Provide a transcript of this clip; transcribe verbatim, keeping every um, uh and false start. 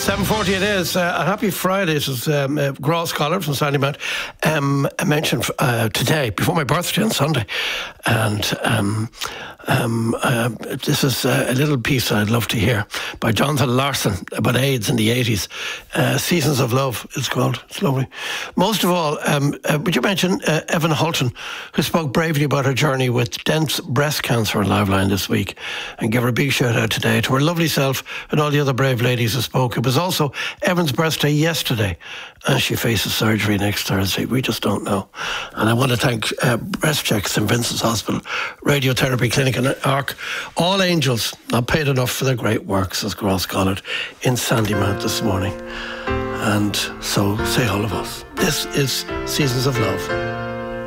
seven forty it is. Uh, a happy Friday. This is um, uh, Gross Collard from Sandymount. Um, I mentioned uh, today, before my birthday on Sunday, and um, um, uh, this is uh, a little piece I'd love to hear by Jonathan Larson about AIDS in the eighties. Uh, Seasons of Love, it's called. It's lovely. Most of all, um, uh, would you mention uh, Evan Hulton, who spoke bravely about her journey with dense breast cancer on Liveline this week, and give her a big shout out today to her lovely self and all the other brave ladies who spoke. It was also Evan's birthday yesterday, and she faces surgery next Thursday. We just don't know. And I want to thank uh, Breast Check, St Vincent's Hospital, Radiotherapy Clinic and Arc, all angels, not paid enough for their great work, says Gross Collard in Sandymount this morning. And so say all of us. This is Seasons of Love.